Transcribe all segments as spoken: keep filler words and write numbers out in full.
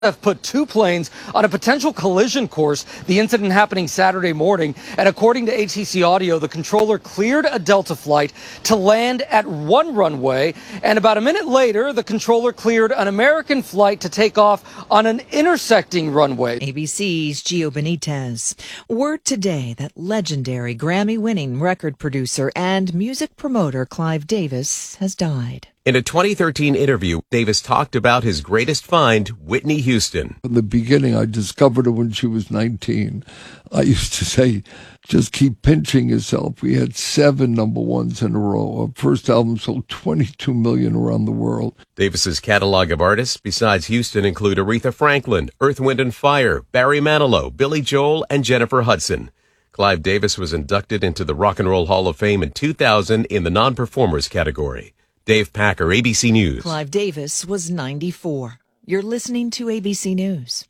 have put two planes on a potential collision course, the incident happening Saturday morning. And according to A T C Audio, the controller cleared a Delta flight to land at one runway. And about a minute later, the controller cleared an American flight to take off on an intersecting runway. A B C's Gio Benitez. Word today that legendary Grammy-winning record producer and music promoter Clive Davis has died. In a twenty thirteen interview, Davis talked about his greatest find, Whitney Houston. In the beginning, I discovered her when she was nineteen. I used to say, just keep pinching yourself. We had seven number ones in a row. Our first album sold twenty-two million around the world. Davis's catalog of artists, besides Houston, include Aretha Franklin, Earth, Wind and Fire, Barry Manilow, Billy Joel, and Jennifer Hudson. Clive Davis was inducted into the Rock and Roll Hall of Fame in two thousand in the non-performers category. Dave Packer, A B C News. Clive Davis was ninety-four. You're listening to A B C News.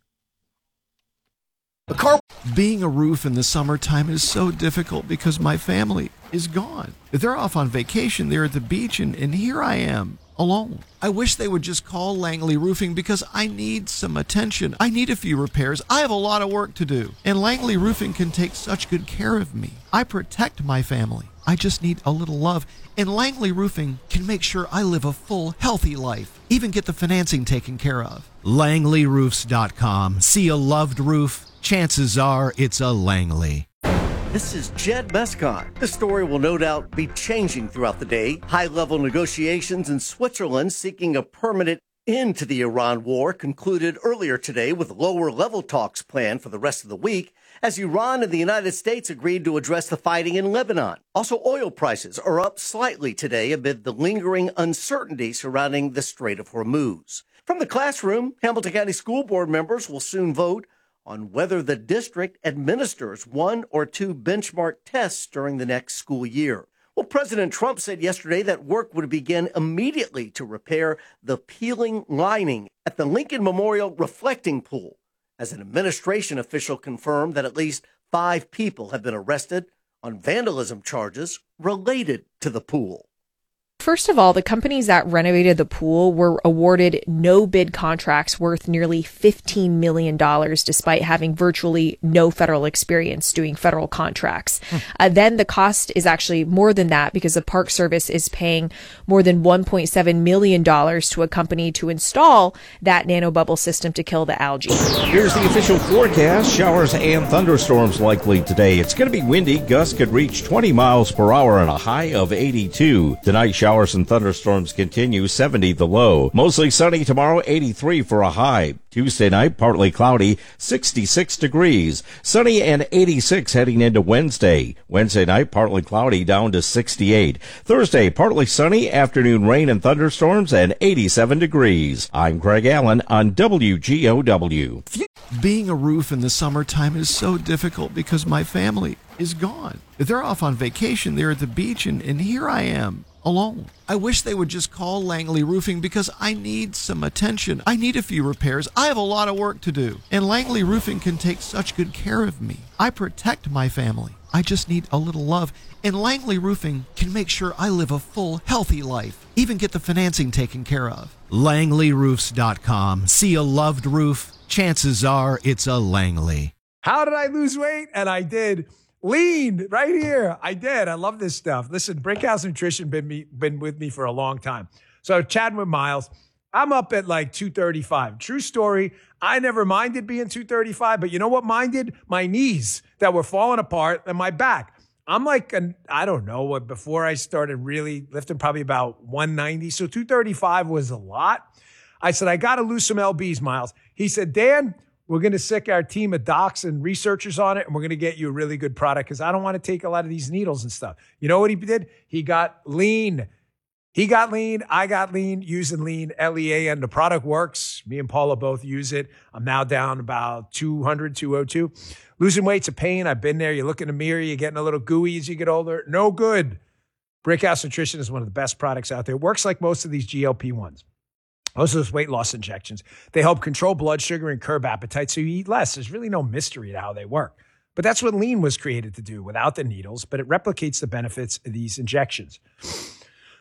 A car. Being a roof in the summertime is so difficult because my family is gone. They're off on vacation. They're at the beach, and, and here I am, alone. I wish they would just call Langley Roofing because I need some attention. I need a few repairs. I have a lot of work to do. And Langley Roofing can take such good care of me. I protect my family. I just need a little love. And Langley Roofing can make sure I live a full, healthy life. Even get the financing taken care of. Langley Roofs dot com. See a loved roof? Chances are it's a Langley. This is Jed Mescott. The story will no doubt be changing throughout the day. High-level negotiations in Switzerland seeking a permanent end to the Iran war concluded earlier today with lower-level talks planned for the rest of the week as Iran and the United States agreed to address the fighting in Lebanon. Also, oil prices are up slightly today amid the lingering uncertainty surrounding the Strait of Hormuz. From the classroom, Hamilton County School Board members will soon vote on whether the district administers one or two benchmark tests during the next school year. Well, President Trump said yesterday that work would begin immediately to repair the peeling lining at the Lincoln Memorial Reflecting Pool, as an administration official confirmed that at least five people have been arrested on vandalism charges related to the pool. First of all, the companies that renovated the pool were awarded no-bid contracts worth nearly fifteen million dollars, despite having virtually no federal experience doing federal contracts. Hmm. Uh, then the cost is actually more than that because the Park Service is paying more than one point seven million dollars to a company to install that nanobubble system to kill the algae. Here's the official forecast. Showers and thunderstorms likely today. It's going to be windy. Gusts could reach twenty miles per hour and a high of eighty-two. Tonight, showers Showers and thunderstorms continue, seventy the low. Mostly sunny tomorrow, eighty-three for a high. Tuesday night, partly cloudy, sixty-six degrees. Sunny and eighty-six heading into Wednesday. Wednesday night, partly cloudy, down to sixty-eight. Thursday, partly sunny, afternoon rain and thunderstorms, and eighty-seven degrees. I'm Craig Allen on W G O W. Being a roof in the summertime is so difficult because my family is gone. They're off on vacation. They're at the beach, and, and here I am, alone. I wish they would just call Langley Roofing because I need some attention. I need a few repairs. I have a lot of work to do. And Langley Roofing can take such good care of me. I protect my family. I just need a little love. And Langley Roofing can make sure I live a full, healthy life. Even get the financing taken care of. Langley Roofs dot com. See a loved roof? Chances are it's a Langley. How did I lose weight? And I did. Lean right here. I did. I love this stuff. Listen, Brickhouse Nutrition been me been with me for a long time. So chatting with Miles, I'm up at like two thirty-five. True story. I never minded being two thirty-five, but you know what minded? My knees that were falling apart and my back. I'm like, an, I don't know what, before I started really lifting, probably about one ninety. So two thirty-five was a lot. I said, I got to lose some L Bs, Miles. He said, Dan, we're going to sick our team of docs and researchers on it, and we're going to get you a really good product because I don't want to take a lot of these needles and stuff. You know what he did? He got lean. He got lean. I got lean using lean, L E A, and the product works. Me and Paula both use it. I'm now down about two hundred, two oh two. Losing weight's a pain. I've been there. You look in the mirror, you're getting a little gooey as you get older. No good. Brickhouse Nutrition is one of the best products out there. It works like most of these G L P ones. Most of those weight loss injections, they help control blood sugar and curb appetite so you eat less. There's really no mystery to how they work. But that's what lean was created to do without the needles, but it replicates the benefits of these injections.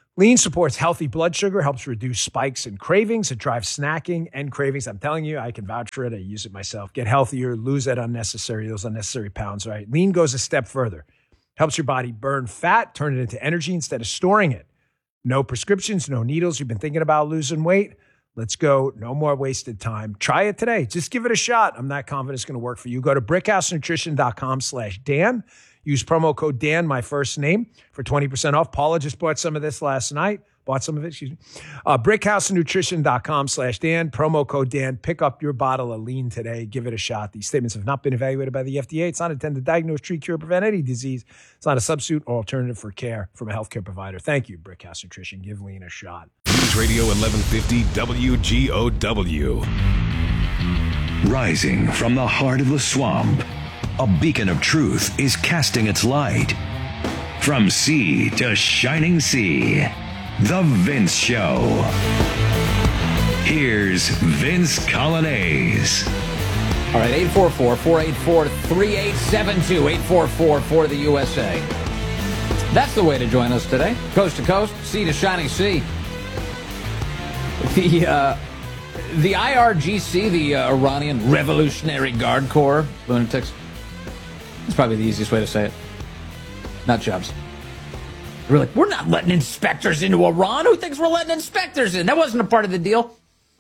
Lean supports healthy blood sugar, helps reduce spikes and cravings. It drives snacking and cravings. I'm telling you, I can vouch for it. I use it myself. Get healthier, lose that unnecessary, those unnecessary pounds, right? Lean goes a step further. Helps your body burn fat, turn it into energy instead of storing it. No prescriptions, no needles. You've been thinking about losing weight? Let's go. No more wasted time. Try it today. Just give it a shot. I'm not confident it's going to work for you. Go to brickhousenutrition.com slash Dan. Use promo code Dan, my first name, for twenty percent off. Paula just bought some of this last night. Bought some of it, excuse me. Uh, brickhousenutrition.com slash Dan. Promo code Dan. Pick up your bottle of Lean today. Give it a shot. These statements have not been evaluated by the F D A. It's not intended to diagnose, treat, cure, prevent any disease. It's not a substitute or alternative for care from a healthcare provider. Thank you, Brickhouse Nutrition. Give Lean a shot. News Radio eleven fifty W G O W. Rising from the heart of the swamp, a beacon of truth is casting its light. From sea to shining sea, The Vince Show. Here's Vince Coglianese. All right, eight four four, four eight four, three eight seven two, eight four four for the U S A. That's the way to join us today. Coast to coast, sea to shining sea. The uh, the I R G C, the uh, Iranian Revolutionary Guard Corps, lunatics. It's probably the easiest way to say it. Nut jobs. We're like, we're not letting inspectors into Iran. Who thinks we're letting inspectors in? That wasn't a part of the deal.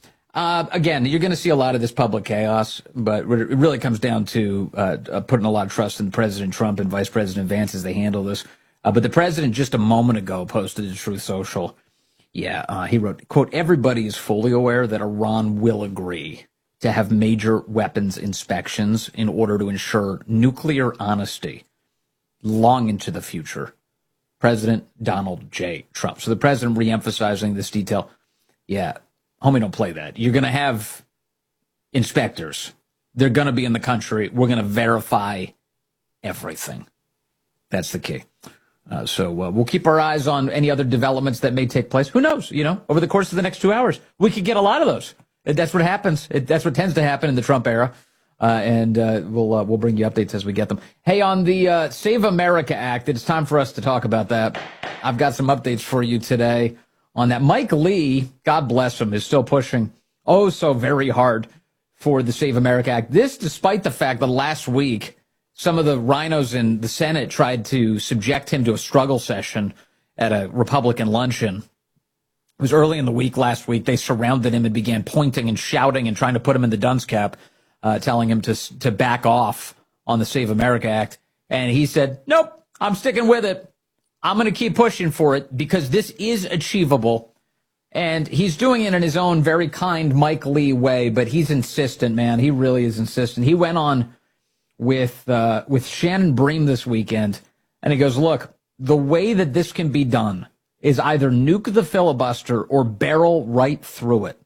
Uh, again, you're going to see a lot of this public chaos, but it really comes down to uh, uh, putting a lot of trust in President Trump and Vice President Vance as they handle this. Uh, but the president just a moment ago posted to Truth Social. Yeah, uh, he wrote, quote, everybody is fully aware that Iran will agree to have major weapons inspections in order to ensure nuclear honesty long into the future. President Donald J. Trump. So the president reemphasizing this detail. Yeah, homie, don't play that. You're going to have inspectors. They're going to be in the country. We're going to verify everything. That's the key. Uh, so uh, we'll keep our eyes on any other developments that may take place. Who knows? You know, over the course of the next two hours, we could get a lot of those. That's what happens. It, that's what tends to happen in the Trump era. Uh, and uh, we'll uh, we'll bring you updates as we get them. Hey, on the uh, Save America Act, it's time for us to talk about that. I've got some updates for you today on that. Mike Lee, God bless him, is still pushing oh so very hard for the Save America Act. This despite the fact that last week some of the rhinos in the Senate tried to subject him to a struggle session at a Republican luncheon. It was early in the week last week. They surrounded him and began pointing and shouting and trying to put him in the dunce cap, uh, telling him to to back off on the Save America Act. And he said, nope, I'm sticking with it. I'm going to keep pushing for it because this is achievable. And he's doing it in his own very kind Mike Lee way, but he's insistent, man. He really is insistent. He went on with uh, with Shannon Bream this weekend, and he goes, look, the way that this can be done is either nuke the filibuster or barrel right through it.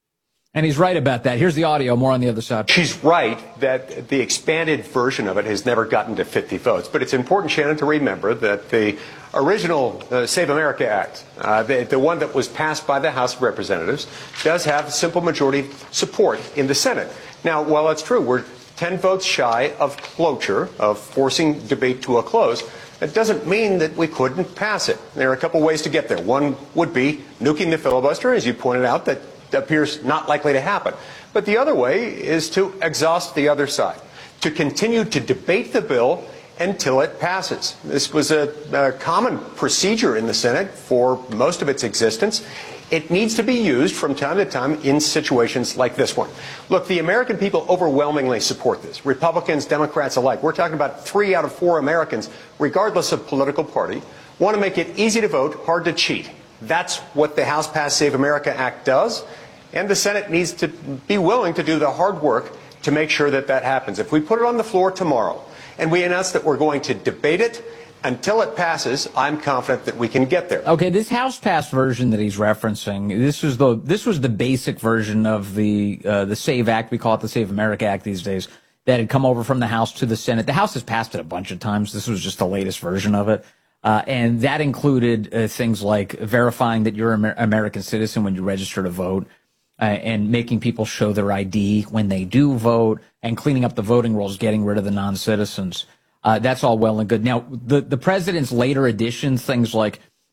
And he's right about that. Here's the audio, more on the other side. She's right that the expanded version of it has never gotten to fifty votes. But it's important, Shannon, to remember that the original uh, Save America Act, uh, the, the one that was passed by the House of Representatives, does have simple majority support in the Senate. Now, while that's true, we're ten votes shy of cloture, of forcing debate to a close. That doesn't mean that we couldn't pass it. There are a couple ways to get there. One would be nuking the filibuster, as you pointed out, that appears not likely to happen. But the other way is to exhaust the other side, to continue to debate the bill until it passes. This was a, a common procedure in the Senate for most of its existence. It needs to be used from time to time in situations like this one. Look, the American people overwhelmingly support this, Republicans, Democrats alike. We're talking about three out of four Americans, regardless of political party, want to make it easy to vote, hard to cheat. That's what the House-passed Save America Act does, and the Senate needs to be willing to do the hard work to make sure that that happens. If we put it on the floor tomorrow and we announce that we're going to debate it until it passes, I'm confident that we can get there. Okay, this House-passed version that he's referencing, this was the this was the basic version of the uh, the SAVE Act. We call it the Save America Act these days. That had come over from the House to the Senate. The House has passed it a bunch of times. This was just the latest version of it. Uh, and that included uh, things like verifying that you're an Amer- American citizen when you register to vote, uh, and making people show their I D when they do vote, and cleaning up the voting rolls, getting rid of the non-citizens. Uh, that's all well and good. Now, the, the president's later additions, things like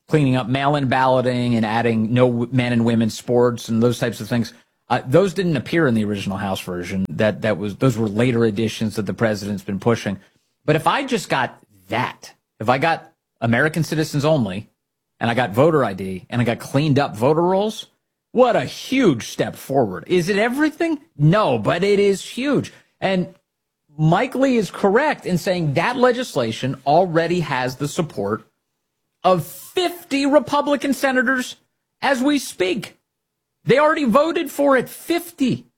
cleaning up mail-in balloting and adding no men and women sports and those types of things. Uh, those didn't appear in the original House version. That that was those were later additions that the president's been pushing. But if I just got that, if I got American citizens only, and I got voter I D, and I got cleaned up voter rolls, what a huge step forward. Is it everything? No, but it is huge. And Mike Lee is correct in saying that legislation already has the support of fifty Republican senators as we speak. They already voted for it, fifty.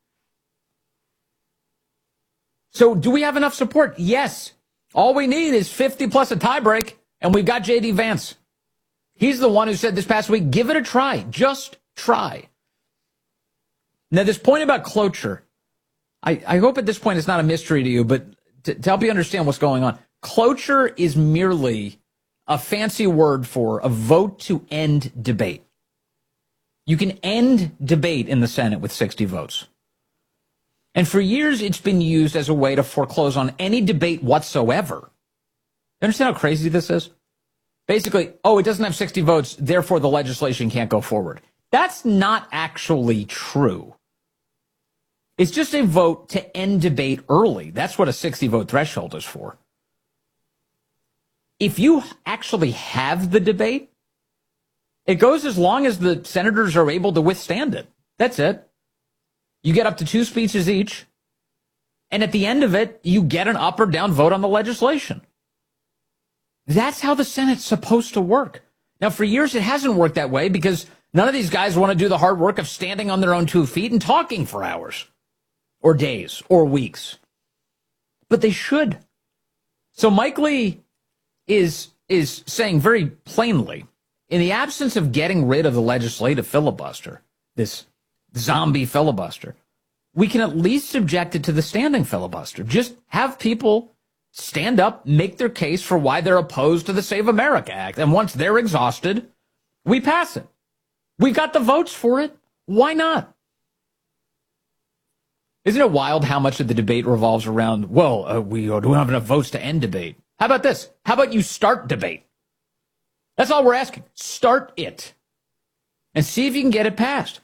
So do we have enough support? Yes. All we need is fifty plus a tiebreak, and we've got J D Vance. He's the one who said this past week, give it a try. Just try. Now, this point about cloture, I, I hope at this point it's not a mystery to you, but to, to help you understand what's going on, cloture is merely a fancy word for a vote to end debate. You can end debate in the Senate with sixty votes. And for years, it's been used as a way to foreclose on any debate whatsoever. You understand how crazy this is? Basically, oh, it doesn't have sixty votes, therefore the legislation can't go forward. That's not actually true. It's just a vote to end debate early. That's what a sixty-vote threshold is for. If you actually have the debate, it goes as long as the senators are able to withstand it. That's it. You get up to two speeches each, and at the end of it, you get an up or down vote on the legislation. That's how the Senate's supposed to work. Now, for years, it hasn't worked that way because none of these guys want to do the hard work of standing on their own two feet and talking for hours or days or weeks. But they should. So Mike Lee is, is saying very plainly, in the absence of getting rid of the legislative filibuster, this zombie filibuster, we can at least subject it to the standing filibuster. Just have people stand up, make their case for why they're opposed to the Save America Act. And once they're exhausted, we pass it. We've got the votes for it. Why not? Isn't it wild how much of the debate revolves around, well, uh, we don't have enough votes to end debate. How about this? How about you start debate? That's all we're asking. Start it. And see if you can get it passed.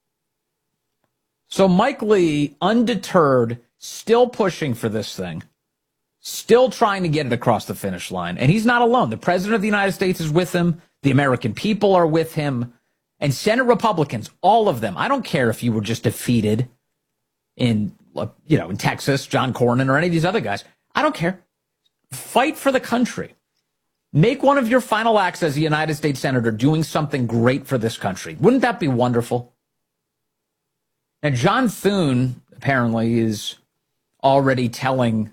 So Mike Lee, undeterred, still pushing for this thing. Still trying to get it across the finish line. And he's not alone. The president of the United States is with him. The American people are with him. And Senate Republicans, all of them. I don't care if you were just defeated in, you know, in Texas, John Cornyn, or any of these other guys. I don't care. Fight for the country. Make one of your final acts as a United States Senator doing something great for this country. Wouldn't that be wonderful? And John Thune, apparently, is already telling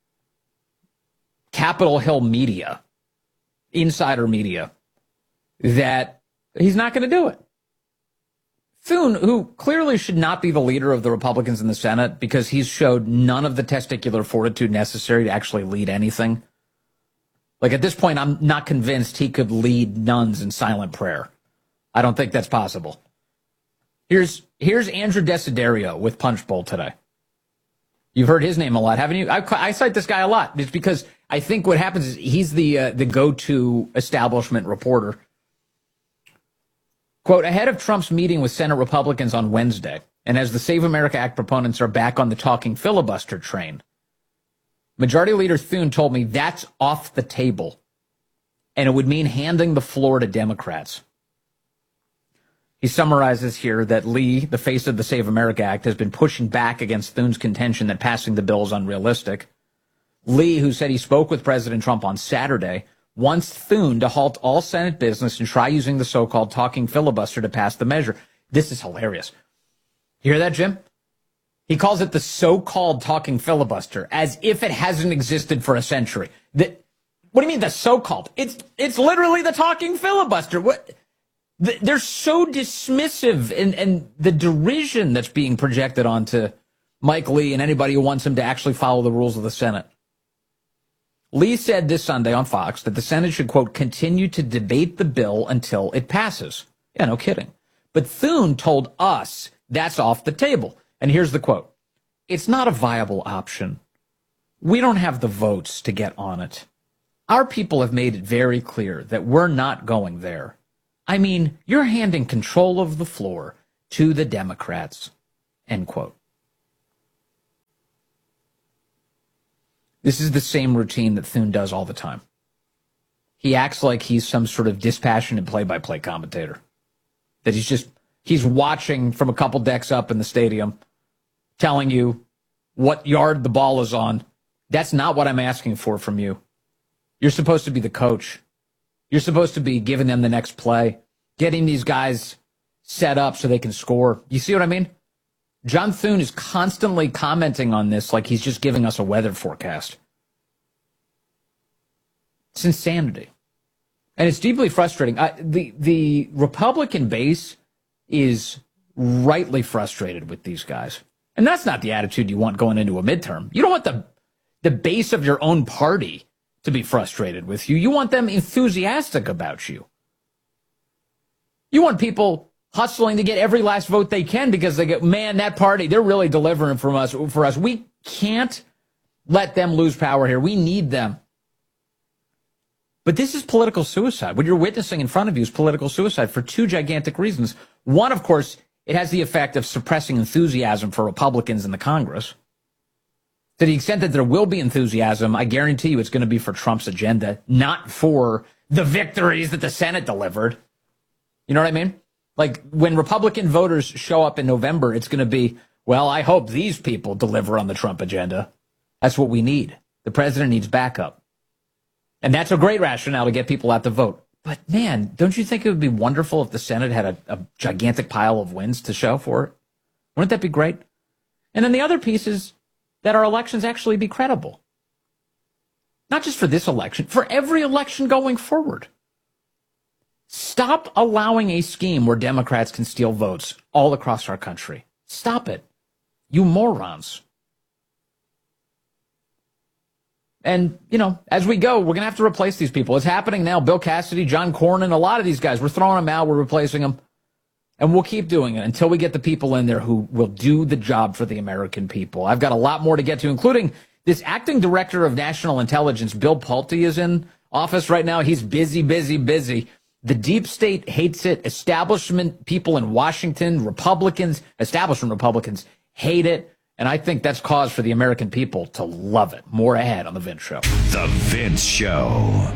Capitol Hill media, insider media, that he's not going to do it. Thune, who clearly should not be the leader of the Republicans in the Senate because he's showed none of the testicular fortitude necessary to actually lead anything. Like, at this point, I'm not convinced he could lead nuns in silent prayer. I don't think that's possible. Here's here's Andrew Desiderio with Punchbowl today. You've heard his name a lot, haven't you? I, I cite this guy a lot. It's because I think what happens is he's the uh, the go-to establishment reporter. Quote, ahead of Trump's meeting with Senate Republicans on Wednesday, and as the Save America Act proponents are back on the talking filibuster train, Majority Leader Thune told me that's off the table, and it would mean handing the floor to Democrats. He summarizes here that Lee, the face of the Save America Act, has been pushing back against Thune's contention that passing the bill is unrealistic. Lee, who said he spoke with President Trump on Saturday, wants Thune to halt all Senate business and try using the so-called talking filibuster to pass the measure. This is hilarious. You hear that, Jim? He calls it the so-called talking filibuster, as if it hasn't existed for a century. The, what do you mean the so-called? It's it's literally the talking filibuster. What? The, they're so dismissive, and, and the derision that's being projected onto Mike Lee and anybody who wants him to actually follow the rules of the Senate. Lee said this Sunday on Fox that the Senate should, quote, continue to debate the bill until it passes. Yeah, no kidding. But Thune told us that's off the table. And here's the quote. It's not a viable option. We don't have the votes to get on it. Our people have made it very clear that we're not going there. I mean, you're handing control of the floor to the Democrats, end quote. This is the same routine that Thune does all the time. He acts like he's some sort of dispassionate play-by-play commentator. That he's just, he's watching from a couple decks up in the stadium, telling you what yard the ball is on. That's not what I'm asking for from you. You're supposed to be the coach. You're supposed to be giving them the next play, getting these guys set up so they can score. You see what I mean? John Thune is constantly commenting on this like he's just giving us a weather forecast. It's insanity. And it's deeply frustrating. I, the, the Republican base is rightly frustrated with these guys. And that's not the attitude you want going into a midterm. You don't want the, the base of your own party to be frustrated with you. You want them enthusiastic about you. You want people hustling to get every last vote they can because they go, man, that party, they're really delivering from us, for us. We can't let them lose power here. We need them. But this is political suicide. What you're witnessing in front of you is political suicide for two gigantic reasons. One, of course, it has the effect of suppressing enthusiasm for Republicans in the Congress. To the extent that there will be enthusiasm, I guarantee you it's going to be for Trump's agenda, not for the victories that the Senate delivered. You know what I mean? Like, when Republican voters show up in November, it's going to be, well, I hope these people deliver on the Trump agenda. That's what we need. The president needs backup. And that's a great rationale to get people out to vote. But, man, don't you think it would be wonderful if the Senate had a, a gigantic pile of wins to show for it? Wouldn't that be great? And then the other piece is that our elections actually be credible. Not just for this election, for every election going forward. Stop allowing a scheme where Democrats can steal votes all across our country. Stop it. You morons. And, you know, as we go, we're going to have to replace these people. It's happening now. Bill Cassidy, John Cornyn, a lot of these guys, we're throwing them out, we're replacing them. And we'll keep doing it until we get the people in there who will do the job for the American people. I've got a lot more to get to, including this acting director of national intelligence, Bill Pulte, is in office right now. He's busy, busy, busy. The deep state hates it. Establishment people in Washington, Republicans, establishment Republicans hate it. And I think that's cause for the American people to love it. More ahead on The Vince Show. The Vince Show.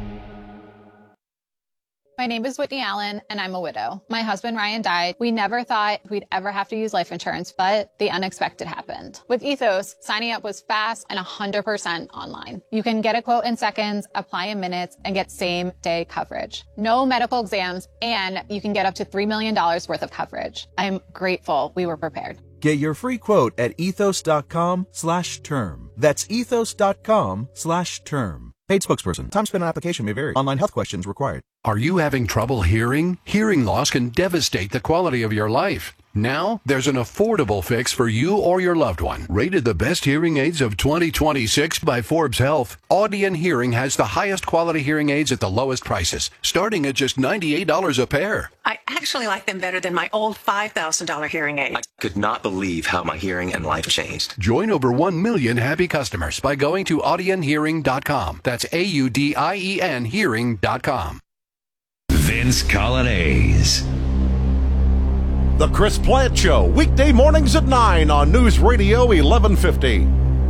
My name is Whitney Allen, and I'm a widow. My husband, Ryan, died. We never thought we'd ever have to use life insurance, but the unexpected happened. With Ethos, signing up was fast and one hundred percent online. You can get a quote in seconds, apply in minutes, and get same-day coverage. No medical exams, and you can get up to three million dollars worth of coverage. I'm grateful we were prepared. Get your free quote at ethos.com slash term. That's ethos.com slash term. Paid spokesperson. Time spent on application may vary. Online health questions required. Are you having trouble hearing? Hearing loss can devastate the quality of your life. Now, there's an affordable fix for you or your loved one. Rated the best hearing aids of twenty twenty-six by Forbes Health, Audion Hearing has the highest quality hearing aids at the lowest prices, starting at just ninety-eight dollars a pair. I actually like them better than my old five thousand dollars hearing aid. I could not believe how my hearing and life changed. Join over one million happy customers by going to audion hearing dot com. That's A U D I E N hearing dot com. Vince Colonnese. The Chris Plant Show, weekday mornings at nine on News Radio eleven fifty.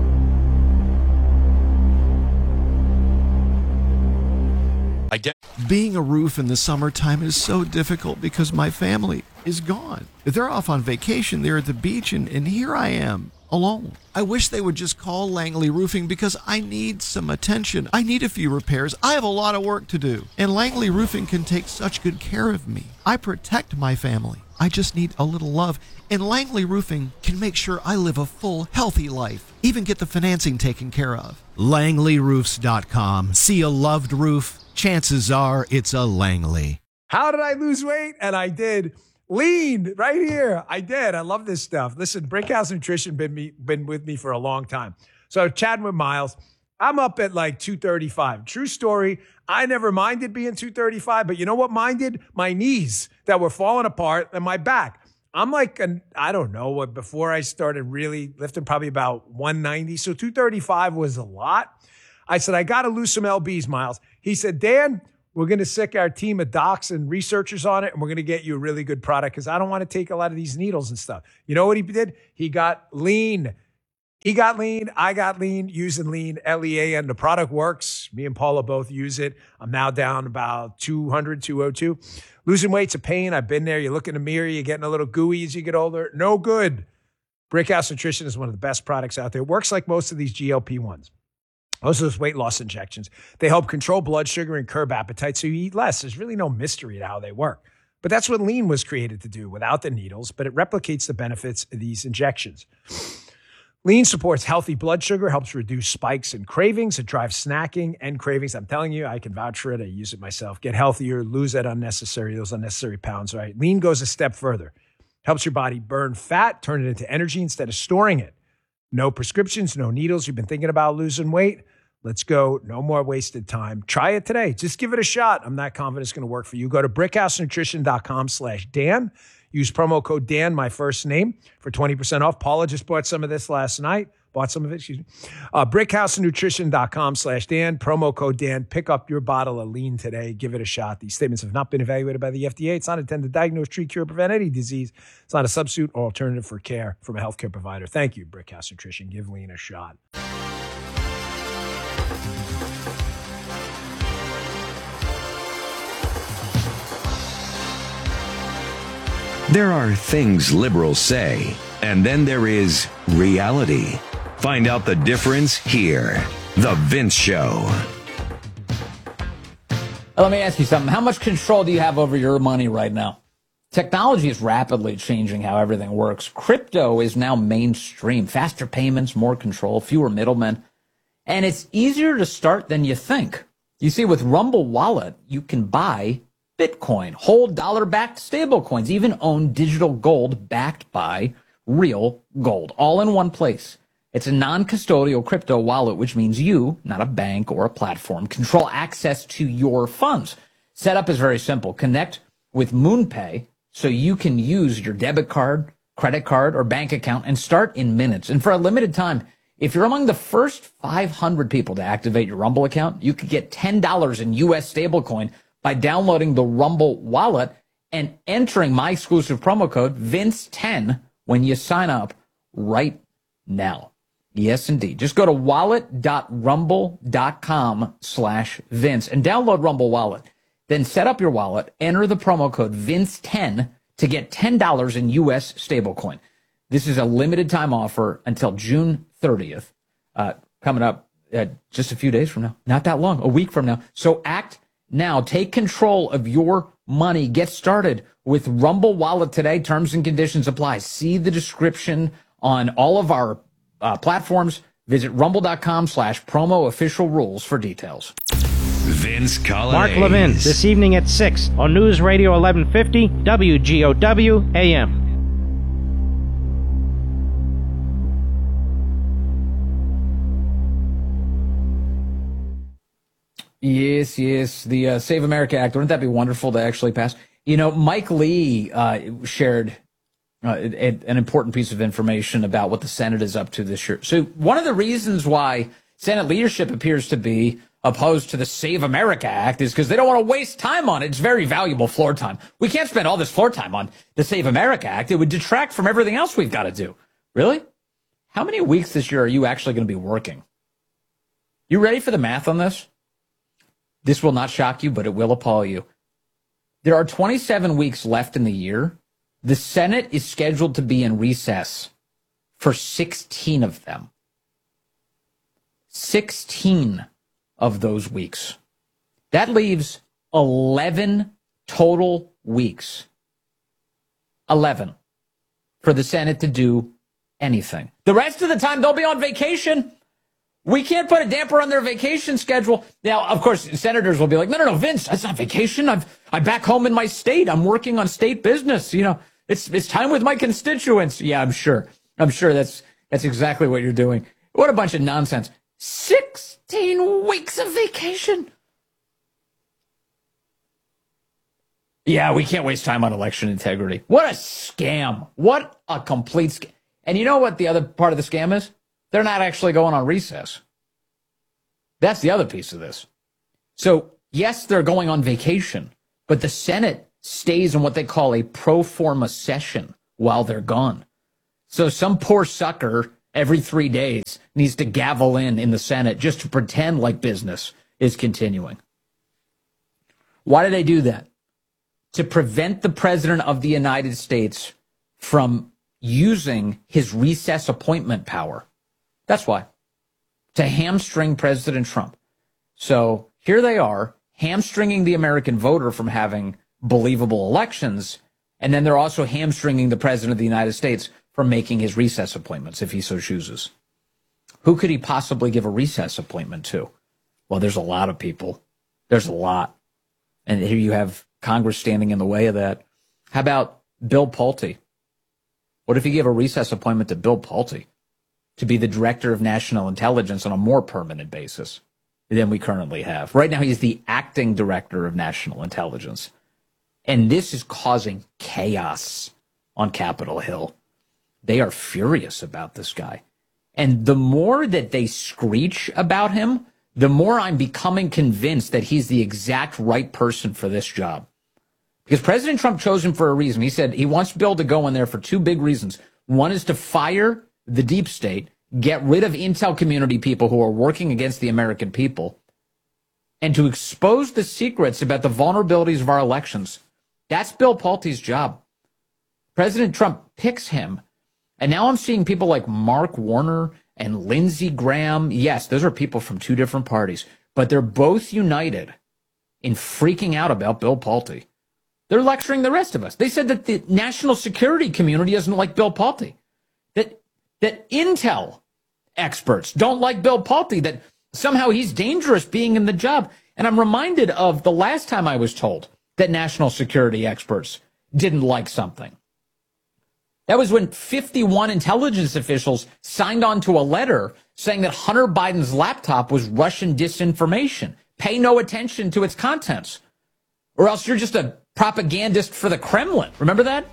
I get- Being a roof in the summertime is so difficult because my family is gone. They're off on vacation, they're at the beach, and, and here I am, alone. I wish they would just call Langley Roofing because I need some attention. I need a few repairs. I have a lot of work to do. And Langley Roofing can take such good care of me. I protect my family. I just need a little love. And Langley Roofing can make sure I live a full, healthy life. Even get the financing taken care of. Langley Roofs dot com. See a loved roof? Chances are it's a Langley. How did I lose weight? And I did. Lean right here. I did. I love this stuff. Listen, Brickhouse Nutrition been me been with me for a long time. So chatting with Miles, I'm up at like two thirty-five. True story. I never minded being two thirty-five, but you know what minded? My knees that were falling apart and my back. I'm like, an, I don't know what, before I started really lifting, probably about one ninety. So two thirty-five was a lot. I said, I got to lose some L Bs, Miles. He said, Dan, we're going to sick our team of docs and researchers on it, and we're going to get you a really good product because I don't want to take a lot of these needles and stuff. You know what he did? He got lean. He got lean. I got lean using lean, L E A N. The product works. Me and Paula both use it. I'm now down about two hundred, two oh two. Losing weight's a pain. I've been there. You look in the mirror, you're getting a little gooey as you get older. No good. Brickhouse Nutrition is one of the best products out there. It works like most of these G L P ones. Most of those weight loss injections. They help control blood sugar and curb appetite so you eat less. There's really no mystery to how they work. But that's what lean was created to do without the needles, but it replicates the benefits of these injections. Lean supports healthy blood sugar, helps reduce spikes and cravings. It drives snacking and cravings. I'm telling you, I can vouch for it. I use it myself. Get healthier, lose that unnecessary, those unnecessary pounds, right? Lean goes a step further. Helps your body burn fat, turn it into energy instead of storing it. No prescriptions, no needles. You've been thinking about losing weight? Let's go. No more wasted time. Try it today. Just give it a shot. I'm not confident it's going to work for you. Go to brickhousenutrition.com slash Dan. Use promo code Dan, my first name, for twenty percent off. Paula just bought some of this last night. Bought some of it, excuse me. Uh, brickhousenutrition.com slash Dan. Promo code Dan. Pick up your bottle of lean today. Give it a shot. These statements have not been evaluated by the F D A. It's not intended to diagnose, treat, cure, prevent any disease. It's not a substitute or alternative for care from a healthcare provider. Thank you, Brickhouse Nutrition. Give lean a shot. There are things liberals say, and then there is reality. Find out the difference here. The Vince Show. Let me ask you something. How much control do you have over your money right now? Technology is rapidly changing how everything works. Crypto is now mainstream. Faster payments, more control, fewer middlemen. And it's easier to start than you think. You see, with Rumble Wallet, you can buy Bitcoin, hold dollar-backed stablecoins, even own digital gold backed by real gold, all in one place. It's a non-custodial crypto wallet, which means you, not a bank or a platform, control access to your funds. Setup is very simple. Connect with MoonPay so you can use your debit card, credit card, or bank account and start in minutes. And for a limited time, if you're among the first five hundred people to activate your Rumble account, you could get ten dollars in U S stablecoin by downloading the Rumble wallet and entering my exclusive promo code Vince ten when you sign up right now. Yes, indeed. Just go to wallet.rumble.com slash Vince and download Rumble Wallet. Then set up your wallet, enter the promo code Vince ten to get ten dollars in U S stablecoin. This is a limited time offer until June thirtieth, uh, coming up uh, just a few days from now. Not that long, a week from now. So act now. Take control of your money. Get started with Rumble Wallet today. Terms and conditions apply. See the description on all of our uh, platforms. Visit rumble.com slash promo official rules for details. Vince Collins. Mark Levin, this evening at six on News Radio eleven fifty W G O W A M. Yes, yes. The uh, Save America Act. Wouldn't that be wonderful to actually pass? You know, Mike Lee uh, shared uh, a, an important piece of information about what the Senate is up to this year. So one of the reasons why Senate leadership appears to be opposed to the Save America Act is because they don't want to waste time on it. It's very valuable floor time. We can't spend all this floor time on the Save America Act. It would detract from everything else we've got to do. Really? How many weeks this year are you actually going to be working? You ready for the math on this? This will not shock you, but it will appall you. There are twenty-seven weeks left in the year. The Senate is scheduled to be in recess for sixteen of them. sixteen of those weeks. That leaves eleven total weeks. eleven for the Senate to do anything. The rest of the time, they'll be on vacation. We can't put a damper on their vacation schedule. Now, of course, senators will be like, no, no, no, Vince, that's not vacation. I'm, I'm back home in my state. I'm working on state business. You know, it's, it's time with my constituents. Yeah, I'm sure. I'm sure that's, that's exactly what you're doing. What a bunch of nonsense. sixteen weeks of vacation. Yeah, we can't waste time on election integrity. What a scam. What a complete scam. And you know what the other part of the scam is? They're not actually going on recess. That's the other piece of this. So, yes, they're going on vacation, but the Senate stays in what they call a pro forma session while they're gone. So some poor sucker every three days needs to gavel in in the Senate just to pretend like business is continuing. Why do they do that? To prevent the President of the United States from using his recess appointment power. That's why. To hamstring President Trump. So here they are, hamstringing the American voter from having believable elections, and then they're also hamstringing the President of the United States from making his recess appointments if he so chooses. Who could he possibly give a recess appointment to? Well, there's a lot of people. There's a lot. And here you have Congress standing in the way of that. How about Bill Pulte? What if you give a recess appointment to Bill Pulte to be the Director of National Intelligence on a more permanent basis than we currently have? Right now, he's the acting Director of National Intelligence. And this is causing chaos on Capitol Hill. They are furious about this guy. And the more that they screech about him, the more I'm becoming convinced that he's the exact right person for this job. Because President Trump chose him for a reason. He said he wants Bill to go in there for two big reasons. One is to fire the deep state, get rid of intel community people who are working against the American people, and to expose the secrets about the vulnerabilities of our elections. That's Bill Pulte's job. President Trump picks him. And now I'm seeing people like Mark Warner and Lindsey Graham. Yes, those are people from two different parties, but they're both united in freaking out about Bill Pulte. They're lecturing the rest of us. They said that the national security community doesn't like Bill Pulte, that that intel experts don't like Bill Pulte, that somehow he's dangerous being in the job. And I'm reminded of the last time I was told that national security experts didn't like something. That was when fifty-one intelligence officials signed on to a letter saying that Hunter Biden's laptop was Russian disinformation. Pay no attention to its contents, or else you're just a propagandist for the Kremlin. Remember that?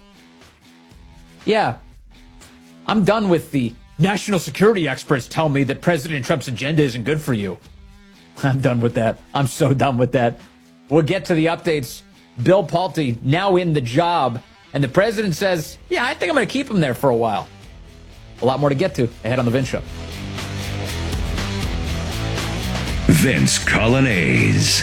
Yeah. I'm done with the national security experts tell me that President Trump's agenda isn't good for you. I'm done with that. I'm so done with that. We'll get to the updates. Bill Pulte now in the job. And the president says, yeah, I think I'm going to keep him there for a while. A lot more to get to ahead on The Vince Show. Vince Colonnese.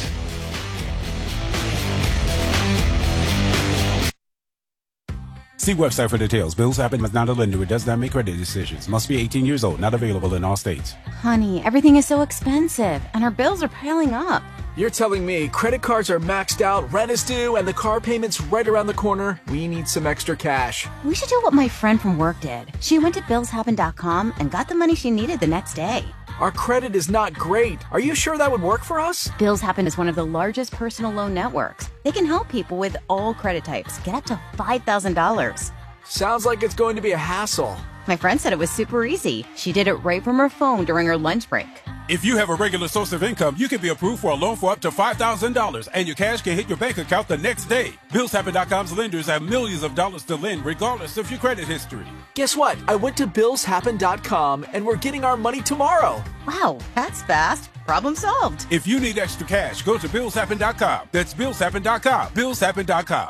See website for details. Bills Happen is not a lender. It does not make credit decisions. Must be eighteen years old. Not available in all states. Honey, everything is so expensive, and our bills are piling up. You're telling me credit cards are maxed out, rent is due, and the car payment's right around the corner? We need some extra cash. We should do what my friend from work did. She went to bills happen dot com and got the money she needed the next day. Our credit is not great. Are you sure that would work for us? Bills Happen is one of the largest personal loan networks. They can help people with all credit types get up to five thousand dollars. Sounds like it's going to be a hassle. My friend said it was super easy. She did it right from her phone during her lunch break. If you have a regular source of income, you can be approved for a loan for up to five thousand dollars, and your cash can hit your bank account the next day. bills happen dot com's lenders have millions of dollars to lend, regardless of your credit history. Guess what? I went to bills happen dot com, and we're getting our money tomorrow. Wow, that's fast. Problem solved. If you need extra cash, go to bills happen dot com. That's bills happen dot com. bills happen dot com.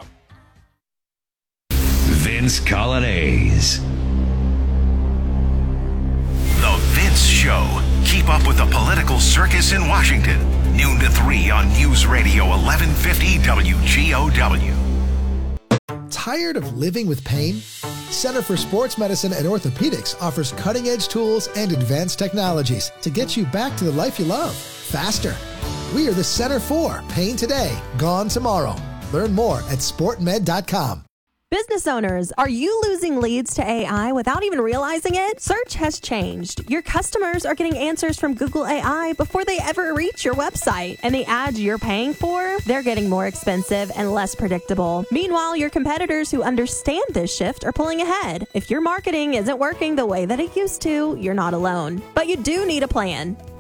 Vince Colonnese. The Vince Show. Keep up with the political circus in Washington. Noon to three on News Radio eleven fifty W G O W. Tired of living with pain? Center for Sports Medicine and Orthopedics offers cutting-edge tools and advanced technologies to get you back to the life you love, faster. We are the Center for Pain Today, Gone Tomorrow. Learn more at sport med dot com. Business owners, are you losing leads to A I without even realizing it? Search has changed. Your customers are getting answers from Google A I before they ever reach your website. And the ads you're paying for, they're getting more expensive and less predictable. Meanwhile, your competitors who understand this shift are pulling ahead. If your marketing isn't working the way that it used to, you're not alone. But you do need a plan. That's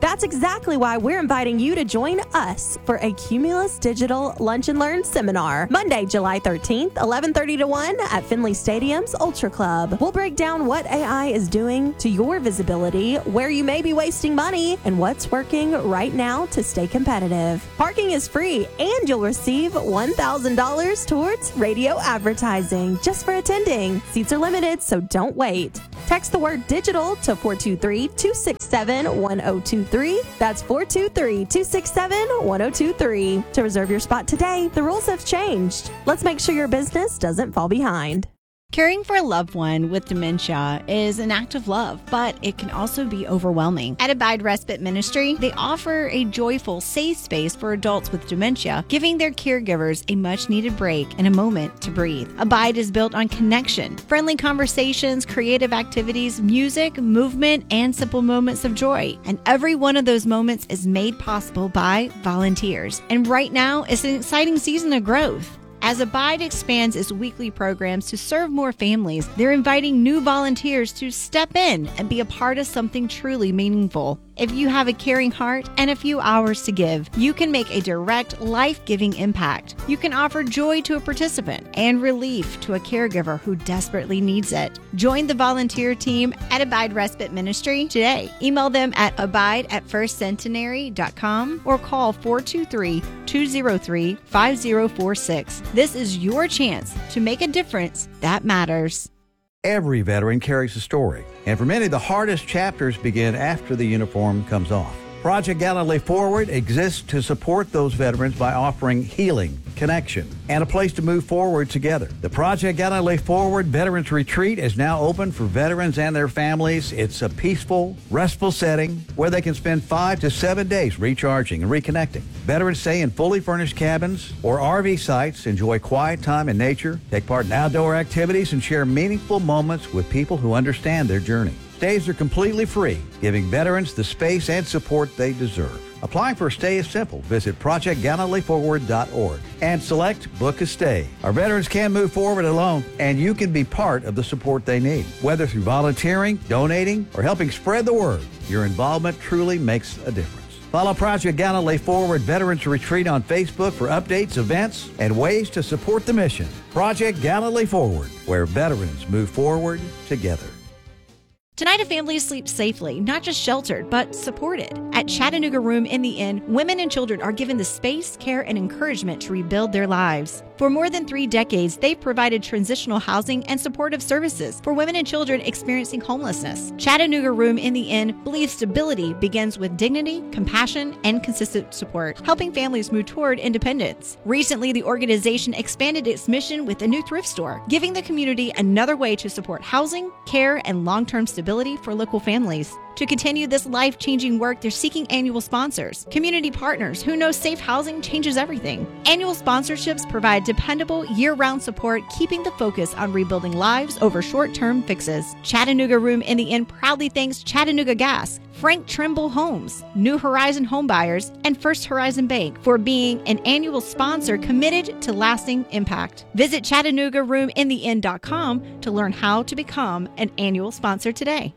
That's exactly why we're inviting you to join us for a Cumulus Digital Lunch and Learn seminar, Monday, July thirteenth, eleven thirty to one at Finley Stadium's Ultra Club. We'll break down what A I is doing to your visibility, where you may be wasting money, and what's working right now to stay competitive. Parking is free, and you'll receive one thousand dollars towards radio advertising just for attending. Seats are limited, so don't wait. Text the word digital to four two three, two six seven, one zero two three. That's four two three, two six seven, one zero two three. To reserve your spot today, the rules have changed. Let's make sure your business doesn't fall behind. Caring for a loved one with dementia is an act of love, but it can also be overwhelming. At Abide Respite Ministry, they offer a joyful, safe space for adults with dementia, giving their caregivers a much-needed break and a moment to breathe. Abide is built on connection, friendly conversations, creative activities, music, movement, and simple moments of joy. And every one of those moments is made possible by volunteers. And right now, it's an exciting season of growth. As Abide expands its weekly programs to serve more families, they're inviting new volunteers to step in and be a part of something truly meaningful. If you have a caring heart and a few hours to give, you can make a direct, life-giving impact. You can offer joy to a participant and relief to a caregiver who desperately needs it. Join the volunteer team at Abide Respite Ministry today. Email them at abide at first centenary dot com or call four two three, two zero three, five zero four six. This is your chance to make a difference that matters. Every veteran carries a story, and for many, the hardest chapters begin after the uniform comes off. Project Gallantly Forward exists to support those veterans by offering healing, connection, and a place to move forward together. The Project Gallantly Forward Veterans Retreat is now open for veterans and their families. It's a peaceful, restful setting where they can spend five to seven days recharging and reconnecting. Veterans stay in fully furnished cabins or R V sites, enjoy quiet time in nature, take part in outdoor activities, and share meaningful moments with people who understand their journey. Stays are completely free, giving veterans the space and support they deserve. Applying for a stay is simple. Visit project gallantly forward dot org and select Book a Stay. Our veterans can move forward alone, and you can be part of the support they need. Whether through volunteering, donating, or helping spread the word, your involvement truly makes a difference. Follow Project Gallantly Forward Veterans Retreat on Facebook for updates, events, and ways to support the mission. Project Gallantly Forward, where veterans move forward together. Tonight, a family sleeps safely, not just sheltered, but supported. At Chattanooga Room in the Inn, women and children are given the space, care, and encouragement to rebuild their lives. For more than three decades, they've provided transitional housing and supportive services for women and children experiencing homelessness. Chattanooga Room in the Inn believes stability begins with dignity, compassion, and consistent support, helping families move toward independence. Recently, the organization expanded its mission with a new thrift store, giving the community another way to support housing, care, and long-term stability for local families. To continue this life-changing work, they're seeking annual sponsors, community partners who know safe housing changes everything. Annual sponsorships provide dependable, year-round support, keeping the focus on rebuilding lives over short-term fixes. Chattanooga Room in the Inn proudly thanks Chattanooga Gas, Frank Trimble Homes, New Horizon Homebuyers, and First Horizon Bank for being an annual sponsor committed to lasting impact. Visit Chattanooga Room in the Inn dot com to learn how to become an annual sponsor today.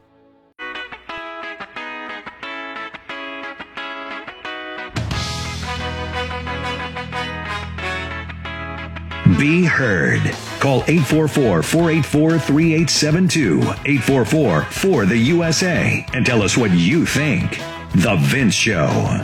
Be heard. Call eight four four, four eight four, three eight seven two, eight four four, four the U S A, and tell us what you think. The Vince Show.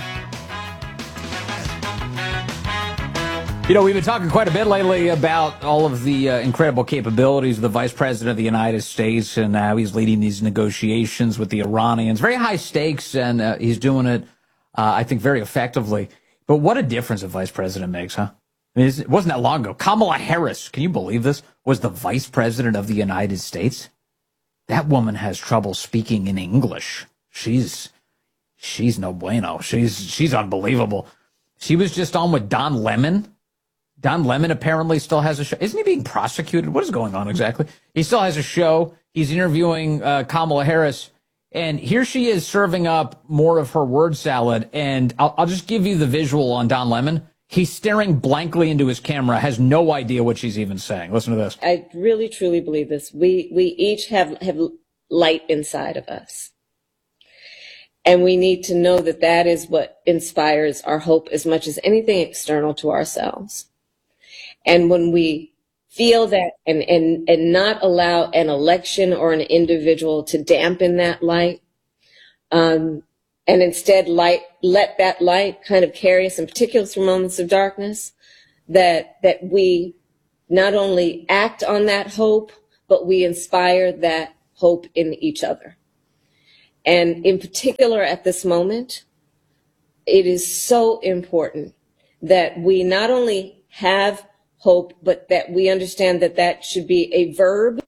You know, we've been talking quite a bit lately about all of the uh, incredible capabilities of the Vice President of the United States and how he's leading these negotiations with the Iranians. Very high stakes, and uh, he's doing it, uh, I think, very effectively. But what a difference a Vice President makes, huh? I mean, it wasn't that long ago. Kamala Harris, can you believe this, was the Vice President of the United States? That woman has trouble speaking in English. She's she's no bueno. She's she's unbelievable. She was just on with Don Lemon. Don Lemon apparently still has a show. Isn't he being prosecuted? What is going on exactly? He still has a show. He's interviewing uh, Kamala Harris. And here she is serving up more of her word salad. And I'll, I'll just give you the visual on Don Lemon. He's staring blankly into his camera, has no idea what she's even saying. Listen to this. I really, truly believe this. We we each have, have light inside of us. And we need to know that that is what inspires our hope as much as anything external to ourselves. And when we feel that and, and, and not allow an election or an individual to dampen that light, um, and instead light, let that light kind of carry us in particular through moments of darkness, that, that we not only act on that hope, but we inspire that hope in each other. And in particular at this moment, it is so important that we not only have hope, but that we understand that that should be a verb.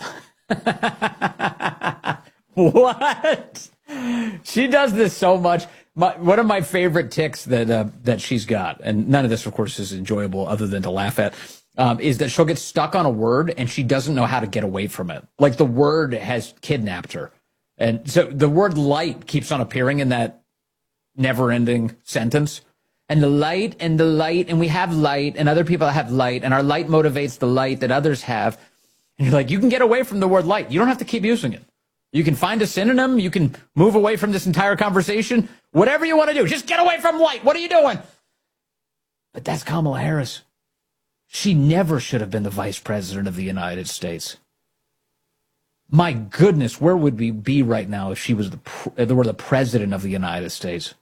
What? She does this so much. My, one of my favorite tics that uh, that she's got, and none of this, of course, is enjoyable other than to laugh at, um, is that she'll get stuck on a word and she doesn't know how to get away from it. Like the word has kidnapped her. And so the word light keeps on appearing in that never-ending sentence. And the light and the light, and we have light, and other people have light, and our light motivates the light that others have. And you're like, you can get away from the word light. You don't have to keep using it. You can find a synonym. You can move away from this entire conversation. Whatever you want to do, just get away from light. What are you doing? But that's Kamala Harris. She never should have been the vice president of the United States. My goodness, where would we be right now if she was the were the president of the United States?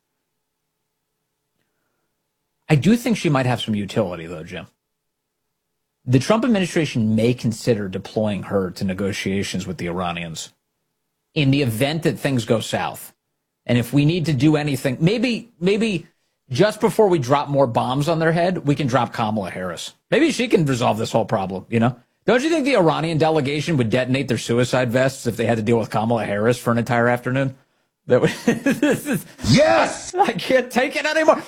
I do think she might have some utility, though, Jim. The Trump administration may consider deploying her to negotiations with the Iranians in the event that things go south. And if we need to do anything, maybe maybe just before we drop more bombs on their head, we can drop Kamala Harris. Maybe she can resolve this whole problem, you know? Don't you think the Iranian delegation would detonate their suicide vests if they had to deal with Kamala Harris for an entire afternoon? That would, this is, yes! I can't take it anymore.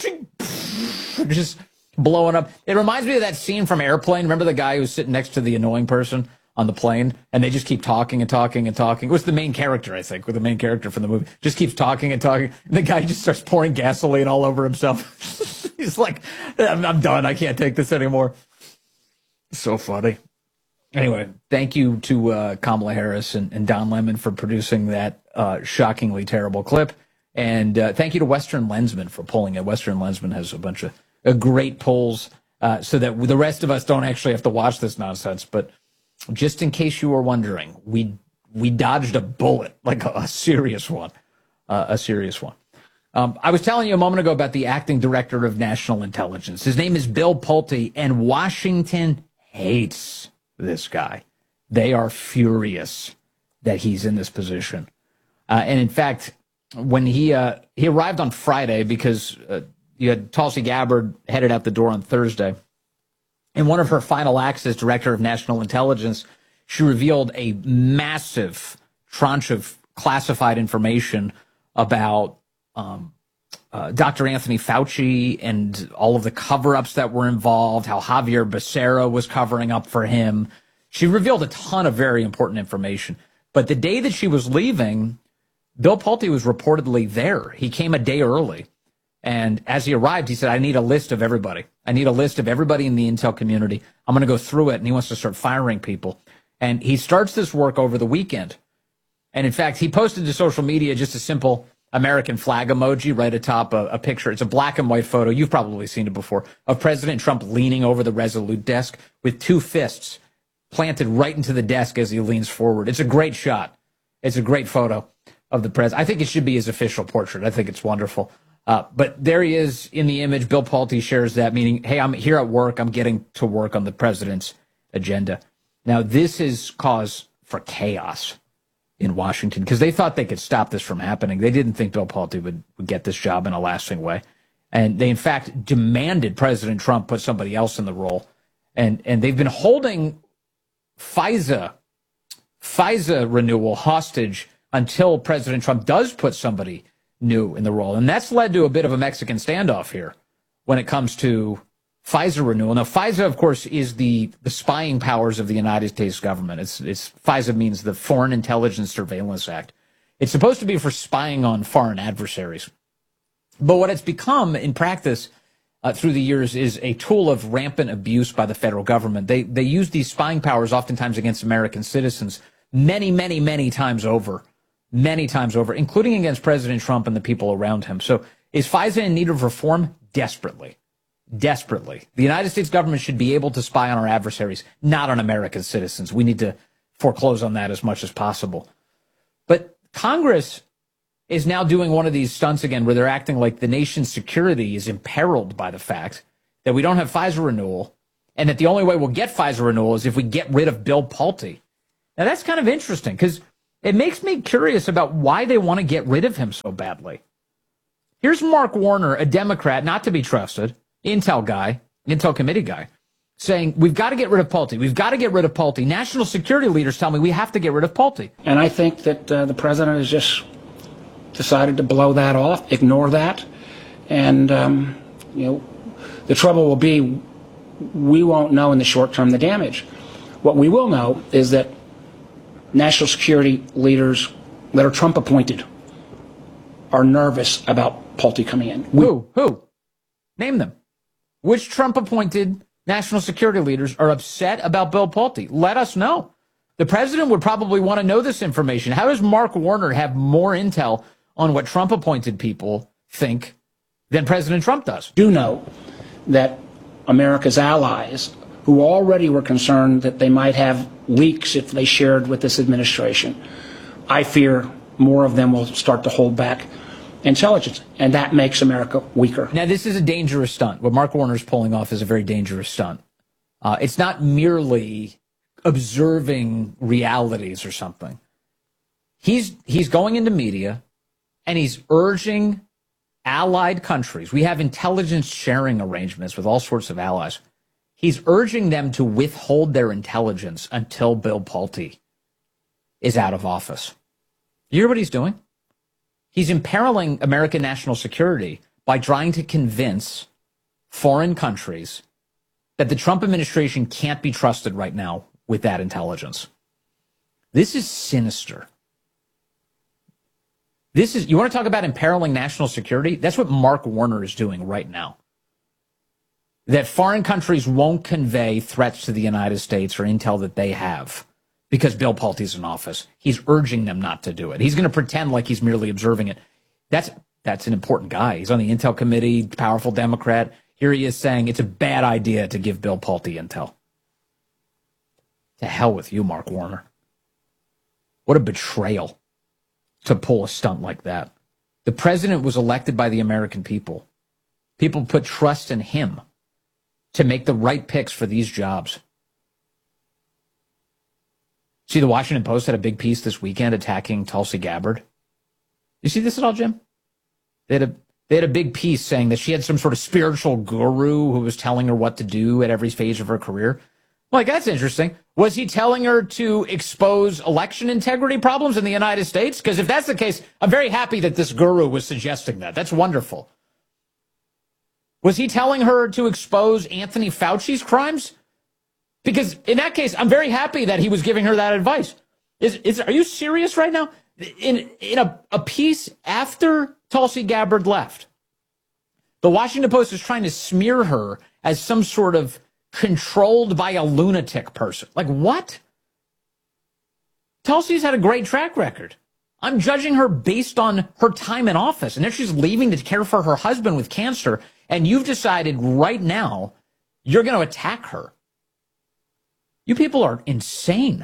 Just blowing up. It reminds me of that scene from Airplane. Remember the guy who was sitting next to the annoying person on the plane, and they just keep talking and talking and talking? It was the main character, I think, with the main character from the movie. Just keeps talking and talking. And the guy just starts pouring gasoline all over himself. He's like, I'm, I'm done. I can't take this anymore. So funny. Anyway, thank you to uh, Kamala Harris and, and Don Lemon for producing that uh, shockingly terrible clip. And uh, thank you to Western Lensman for pulling it. Western Lensman has a bunch of uh, great pulls uh, so that the rest of us don't actually have to watch this nonsense. But just in case you were wondering, we we dodged a bullet, like a, a serious one, uh, a serious one. Um, I was telling you a moment ago about the acting director of national intelligence. His name is Bill Pulte, and Washington hates this guy. They are furious that he's in this position. Uh, and in fact, when he uh, he arrived on Friday, because uh, you had Tulsi Gabbard headed out the door on Thursday, in one of her final acts as director of national intelligence, she revealed a massive tranche of classified information about um, uh, Doctor Anthony Fauci and all of the cover-ups that were involved, how Javier Becerra was covering up for him. She revealed a ton of very important information. But the day that she was leaving, Bill Pulte was reportedly there. He came a day early. And as he arrived, he said, I need a list of everybody. I need a list of everybody in the intel community. I'm going to go through it. And he wants to start firing people. And he starts this work over the weekend. And in fact, he posted to social media just a simple American flag emoji right atop a, a picture. It's a black and white photo. You've probably seen it before, of President Trump leaning over the Resolute desk with two fists planted right into the desk as he leans forward. It's a great shot. It's a great photo of the president. I think it should be his official portrait. I think it's wonderful. Uh, but there he is in the image. Bill Pulte shares that, meaning, hey, I'm here at work. I'm getting to work on the president's agenda. Now, this is cause for chaos in Washington because they thought they could stop this from happening. They didn't think Bill Pulte would, would get this job in a lasting way. And they, in fact, demanded President Trump put somebody else in the role. And, and they've been holding FISA, FISA renewal hostage until President Trump does put somebody new in the role. And that's led to a bit of a Mexican standoff here when it comes to FISA renewal. Now, FISA, of course, is the, the spying powers of the United States government. It's, it's FISA means the Foreign Intelligence Surveillance Act. It's supposed to be for spying on foreign adversaries. But what it's become in practice uh, through the years is a tool of rampant abuse by the federal government. They, they use these spying powers oftentimes against American citizens many, many, many times over. many times over, including against President Trump and the people around him. So is FISA in need of reform? Desperately. Desperately. The United States government should be able to spy on our adversaries, not on American citizens. We need to foreclose on that as much as possible. But Congress is now doing one of these stunts again where they're acting like the nation's security is imperiled by the fact that we don't have FISA renewal and that the only way we'll get FISA renewal is if we get rid of Bill Pulte. Now, that's kind of interesting because it makes me curious about why they want to get rid of him so badly. Here's Mark Warner, a Democrat, not to be trusted, Intel guy, Intel committee guy, saying, we've got to get rid of Pulte. We've got to get rid of Pulte. National security leaders tell me we have to get rid of Pulte. And I think that uh, the president has just decided to blow that off, ignore that. And, um, you know, the trouble will be we won't know in the short term the damage. What we will know is that national security leaders that are Trump appointed are nervous about Pulte coming in. We- Who? Who? Name them. Which Trump appointed national security leaders are upset about Bill Pulte? Let us know. The president would probably want to know this information. How does Mark Warner have more intel on what Trump appointed people think than President Trump does? Do know that America's allies, who already were concerned that they might have leaks if they shared with this administration, I fear more of them will start to hold back intelligence, and that makes America weaker. Now, this is a dangerous stunt. What Mark Warner is pulling off is a very dangerous stunt. Uh, it's not merely observing realities or something. He's he's going into media, and he's urging allied countries. We have intelligence sharing arrangements with all sorts of allies. He's urging them to withhold their intelligence until Bill Pulte is out of office. You hear what he's doing? He's imperiling American national security by trying to convince foreign countries that the Trump administration can't be trusted right now with that intelligence. This is sinister. This is, you want to talk about imperiling national security? That's what Mark Warner is doing right now. That foreign countries won't convey threats to the United States or intel that they have because Bill Pulte's in office. He's urging them not to do it. He's going to pretend like he's merely observing it. That's that's an important guy. He's on the Intel committee, powerful Democrat. Here he is saying it's a bad idea to give Bill Pulte intel. To hell with you, Mark Warner. What a betrayal to pull a stunt like that. The president was elected by the American people. People put trust in him to make the right picks for these jobs. See, the Washington Post had a big piece this weekend attacking Tulsi Gabbard. You see this at all, Jim? They had a they had a big piece saying that she had some sort of spiritual guru who was telling her what to do at every stage of her career. Like, that's interesting. Was he telling her to expose election integrity problems in the United States? Because if that's the case, I'm very happy that this guru was suggesting that. That's wonderful. Was he telling her to expose Anthony Fauci's crimes? Because in that case, I'm very happy that he was giving her that advice. Is is are you serious right now? In in a, a piece after Tulsi Gabbard left, the Washington Post is trying to smear her as some sort of controlled by a lunatic person. Like, what? Tulsi's had a great track record. I'm judging her based on her time in office. And then she's leaving to care for her husband with cancer. And you've decided right now you're going to attack her. You people are insane.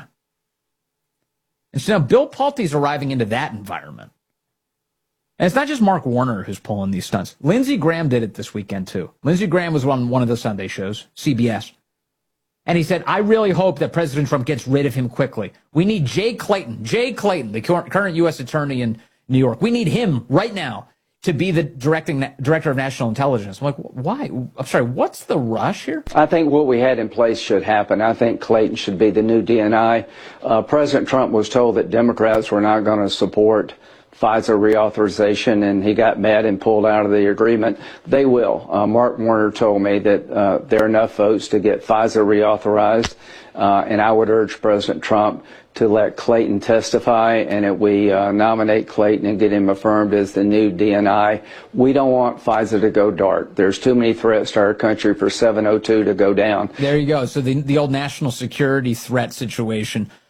And so now Bill Pulte's arriving into that environment. And it's not just Mark Warner who's pulling these stunts. Lindsey Graham did it this weekend, too. Lindsey Graham was on one of the Sunday shows, C B S. And he said, I really hope that President Trump gets rid of him quickly. We need Jay Clayton, Jay Clayton, the current U S attorney in New York. We need him right now to be the directing director of national intelligence. I'm like, why? I'm sorry, what's the rush here? I think what we had in place should happen. I think Clayton should be the new D N I. Uh, President Trump was told that Democrats were not going to support FISA reauthorization, and he got mad and pulled out of the agreement. They will. Uh, Mark Warner told me that uh, there are enough votes to get FISA reauthorized, uh, and I would urge President Trump to let Clayton testify, and if we uh, nominate Clayton and get him affirmed as the new D N I, we don't want FISA to go dark. There's too many threats to our country for seven oh two to go down. There you go. So the, the old national security threat situation.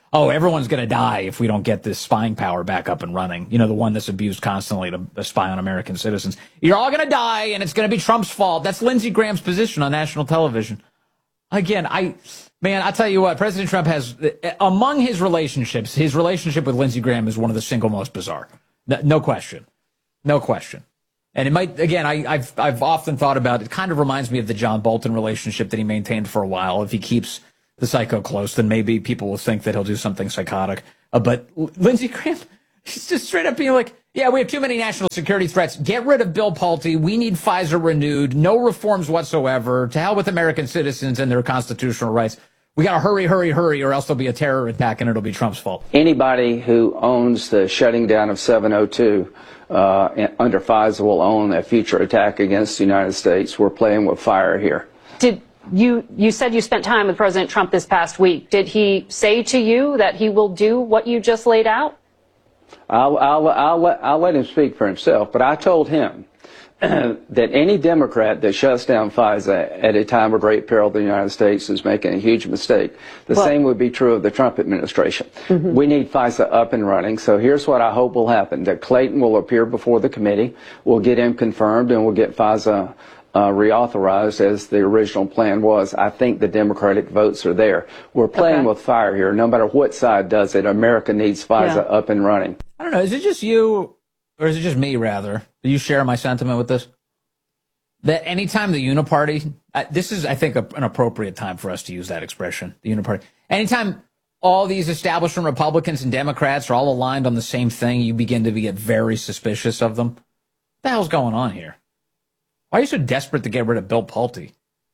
oh, everyone's going to die if we don't get this spying power back up and running. You know, the one that's abused constantly to, to spy on American citizens. You're all going to die, and it's going to be Trump's fault. That's Lindsey Graham's position on national television. Again, I, man, I tell you what, President Trump has, among his relationships, his relationship with Lindsey Graham is one of the single most bizarre. No, no question. No question. And it might, again, I, I've I've often thought about, it kind of reminds me of the John Bolton relationship that he maintained for a while. If he keeps the psycho close, then maybe people will think that he'll do something psychotic. Uh, but Lindsey Graham, he's just straight up being like, yeah, we have too many national security threats. Get rid of Bill Pulte. We need FISA renewed. No reforms whatsoever. To hell with American citizens and their constitutional rights. We got to hurry, hurry, hurry, or else there'll be a terror attack and it'll be Trump's fault. Anybody who owns the shutting down of seven oh two uh, under FISA will own a future attack against the United States. We're playing with fire here. Did you, you said you spent time with President Trump this past week. Did he say to you that he will do what you just laid out? I'll, I'll, I'll, let, I'll let him speak for himself, but I told him that any Democrat that shuts down FISA at a time of great peril to the United States is making a huge mistake. The well, same would be true of the Trump administration. Mm-hmm. We need FISA up and running. So here's what I hope will happen, that Clayton will appear before the committee, we'll get him confirmed, and we'll get FISA uh, reauthorized as the original plan was. I think the Democratic votes are there. We're playing okay. with fire here. No matter what side does it, America needs FISA yeah. up and running. I don't know. Is it just you, or is it just me, rather? Do you share my sentiment with this? That anytime the uniparty, uh, this is, I think, a, an appropriate time for us to use that expression, the uniparty. Anytime all these establishment Republicans and Democrats are all aligned on the same thing, you begin to get very suspicious of them. What the hell's going on here? Why are you so desperate to get rid of Bill Pulte?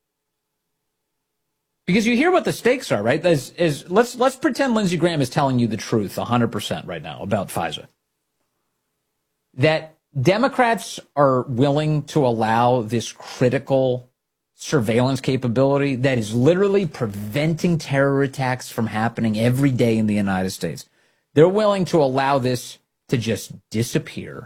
Because you hear what the stakes are, right? Is, is, let's, let's pretend Lindsey Graham is telling you the truth one hundred percent right now about FISA. That Democrats are willing to allow this critical surveillance capability that is literally preventing terror attacks from happening every day in the United States. They're willing to allow this to just disappear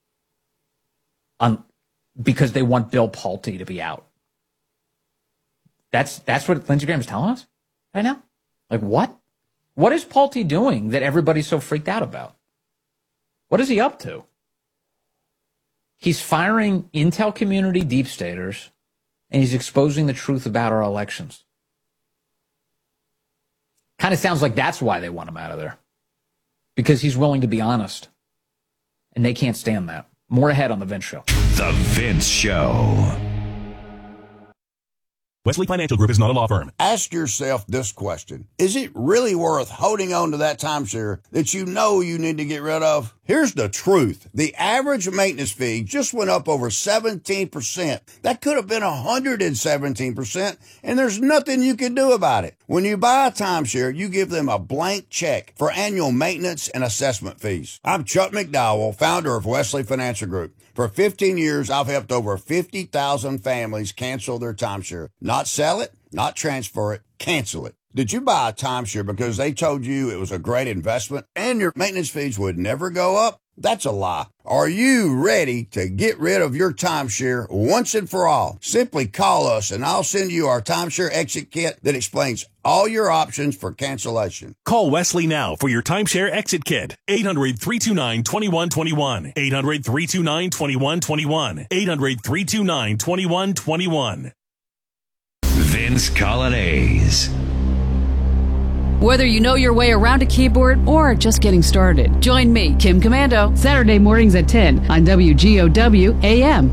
on, because they want Bill Pulte to be out. That's that's what Lindsey Graham is telling us right now? Like, what? What is Pulte doing that everybody's so freaked out about? What is he up to? He's firing intel community deep staters, and he's exposing the truth about our elections. Kind of sounds like that's why they want him out of there. Because he's willing to be honest. And they can't stand that. More ahead on The Vince Show. The Vince Show. Wesley Financial Group is not a law firm. Ask yourself this question. Is it really worth holding on to that timeshare that you know you need to get rid of? Here's the truth. The average maintenance fee just went up over seventeen percent. That could have been one hundred seventeen percent, and there's nothing you can do about it. When you buy a timeshare, you give them a blank check for annual maintenance and assessment fees. I'm Chuck McDowell, founder of Wesley Financial Group. For fifteen years, I've helped over fifty thousand families cancel their timeshare. Not sell it, not transfer it, cancel it. Did you buy a timeshare because they told you it was a great investment and your maintenance fees would never go up? That's a lie. Are you ready to get rid of your timeshare once and for all? Simply call us and I'll send you our timeshare exit kit that explains all your options for cancellation. Call Wesley now for your timeshare exit kit. eight hundred, three two nine, two one two one. eight hundred, three two nine, two one two one. eight hundred, three two nine, two one two one. Vince Colonnese. Whether you know your way around a keyboard or just getting started, join me, Kim Commando, Saturday mornings at ten on W G O W A M.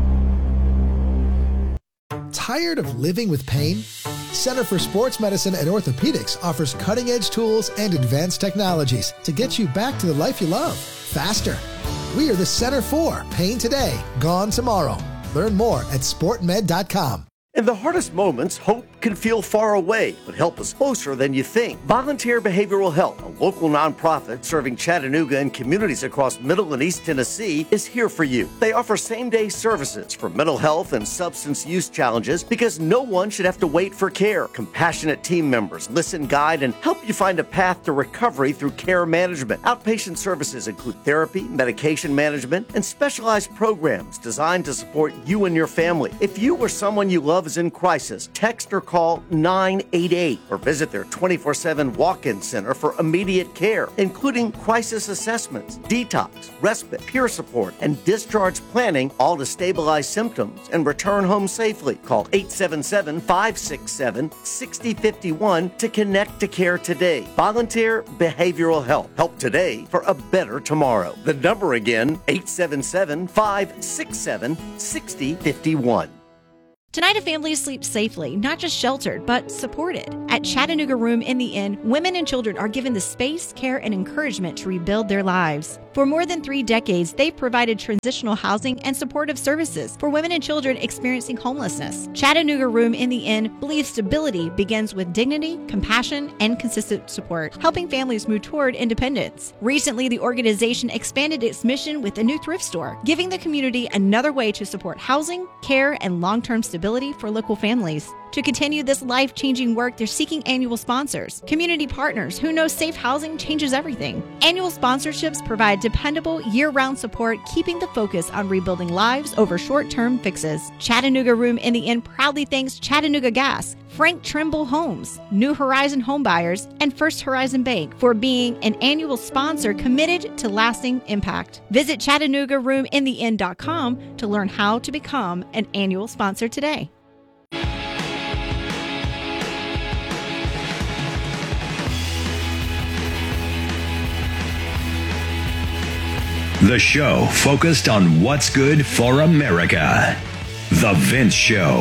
Tired of living with pain? Center for Sports Medicine and Orthopedics offers cutting-edge tools and advanced technologies to get you back to the life you love, faster. We are the Center for Pain Today, Gone Tomorrow. Learn more at sport med dot com. In the hardest moments, hope can feel far away, but help is closer than you think. Volunteer Behavioral Health, a local nonprofit serving Chattanooga and communities across Middle and East Tennessee, is here for you. They offer same-day services for mental health and substance use challenges because no one should have to wait for care. Compassionate team members listen, guide, and help you find a path to recovery through care management. Outpatient services include therapy, medication management, and specialized programs designed to support you and your family. If you or someone you love is in crisis, text or call nine eight eight or visit their twenty-four seven walk-in center for immediate care, including crisis assessments, detox, respite, peer support, and discharge planning, all to stabilize symptoms and return home safely. Call eight seven seven, five six seven, six zero five one to connect to care today. Volunteer Behavioral Health. Help today for a better tomorrow. The number again, eight seven seven, five six seven, six zero five one. Tonight, a family sleeps safely, not just sheltered, but supported. At Chattanooga Room in the Inn, women and children are given the space, care, and encouragement to rebuild their lives. For more than three decades, they've provided transitional housing and supportive services for women and children experiencing homelessness. Chattanooga Room in the Inn believes stability begins with dignity, compassion, and consistent support, helping families move toward independence. Recently, the organization expanded its mission with a new thrift store, giving the community another way to support housing, care, and long-term stability for local families. To continue this life-changing work, they're seeking annual sponsors, community partners who know safe housing changes everything. Annual sponsorships provide dependable, year-round support, keeping the focus on rebuilding lives over short-term fixes. Chattanooga Room in the Inn proudly thanks Chattanooga Gas, Frank Trimble Homes, New Horizon Homebuyers, and First Horizon Bank for being an annual sponsor committed to lasting impact. Visit Chattanooga Room in the Inn dot com to learn how to become an annual sponsor today. The show focused on what's good for America. The Vince Show.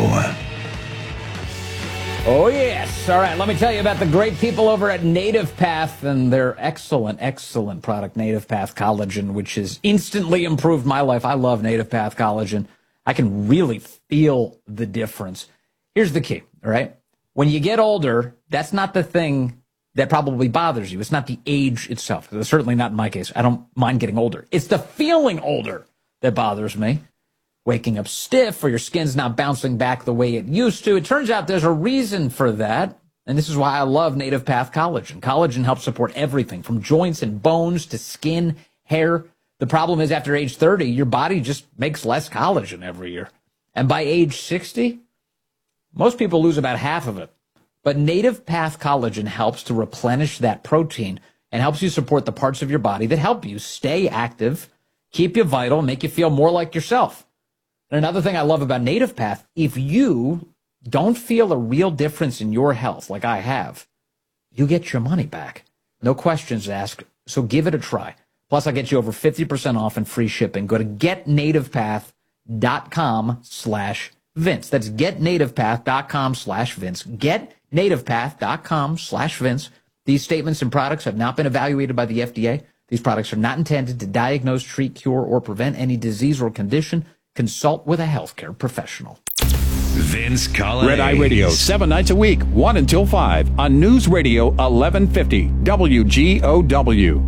Oh, yes. All right, let me tell you about the great people over at Native Path and their excellent, excellent product, Native Path Collagen, which has instantly improved my life. I love Native Path Collagen. I can really feel the difference. Here's the key, all right? When you get older, that's not the thing that probably bothers you. It's not the age itself. Certainly not in my case. I don't mind getting older. It's the feeling older that bothers me. Waking up stiff or your skin's not bouncing back the way it used to. It turns out there's a reason for that, and this is why I love Native Path Collagen. Collagen helps support everything from joints and bones to skin, hair. The problem is after age thirty, your body just makes less collagen every year. And by age sixty, most people lose about half of it. But Native Path Collagen helps to replenish that protein and helps you support the parts of your body that help you stay active, keep you vital, make you feel more like yourself. And another thing I love about Native Path, if you don't feel a real difference in your health like I have, you get your money back. No questions asked, so give it a try. Plus, I get you over fifty percent off and free shipping. Go to getnativepath.com slash Vince. That's getnativepath.com slash Vince. Getnativepath.com slash Vince. These statements and products have not been evaluated by the F D A. These products are not intended to diagnose, treat, cure, or prevent any disease or condition. Consult with a healthcare professional. Vince Collins. Red Eye Radio, seven nights a week, one until five on News Radio eleven fifty W G O W.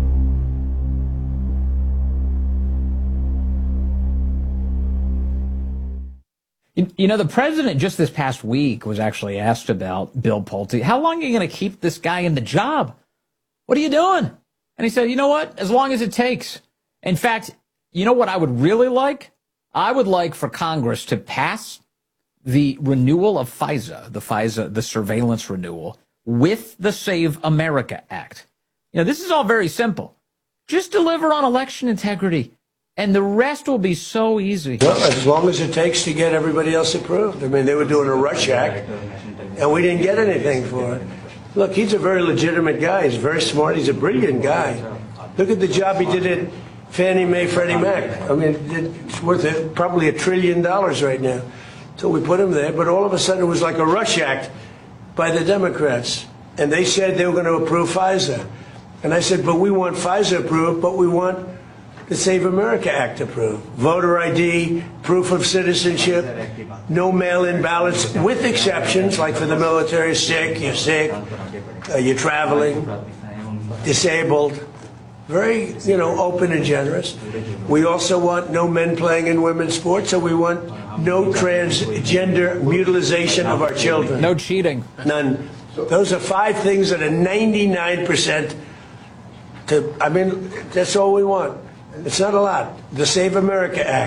You, you know, the president just this past week was actually asked about Bill Pulte. How long are you going to keep this guy in the job? What are you doing? And he said, you know what? As long as it takes. In fact, you know what I would really like? I would like for Congress to pass the renewal of FISA, the FISA, the surveillance renewal, with the Save America Act. You know, this is all very simple. Just deliver on election integrity, and the rest will be so easy. Well, as long as it takes to get everybody else approved. I mean, they were doing a rush act, and we didn't get anything for it. Look, he's a very legitimate guy. He's very smart. He's a brilliant guy. Look at the job he did at Fannie Mae, Freddie Mac. I mean, it's worth probably a trillion dollars right now. So we put him there, but all of a sudden it was like a rush act by the Democrats. And they said they were going to approve FISA. And I said, but we want FISA approved, but we want the Save America Act approved. Voter I D, proof of citizenship, no mail-in ballots, with exceptions, like for the military, sick, you're sick, uh, you're traveling, disabled. Very, you know, open and generous. We also want no men playing in women's sports, so we want no transgender mutilization of our children. No cheating. None. Those are five things that are ninety-nine percent to, I mean, that's all we want. It's not a lot. The Save America Act.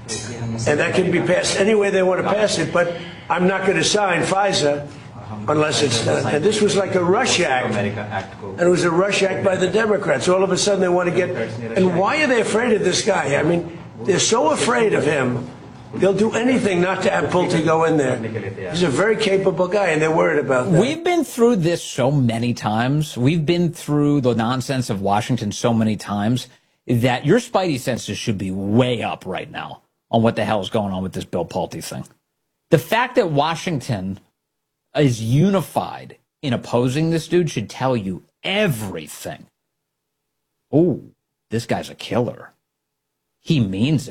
And that can be passed any way they want to pass it, but I'm not going to sign FISA unless it's done. And this was like a rush act. And it was a rush act by the Democrats. All of a sudden they want to get... And why are they afraid of this guy? I mean, they're so afraid of him, they'll do anything not to have Pulte go in there. He's a very capable guy, and they're worried about that. We've been through this so many times. We've been through the nonsense of Washington so many times that your spidey senses should be way up right now on what the hell is going on with this Bill Pulte thing. The fact that Washington is unified in opposing this dude should tell you everything. Oh, this guy's a killer. He means it.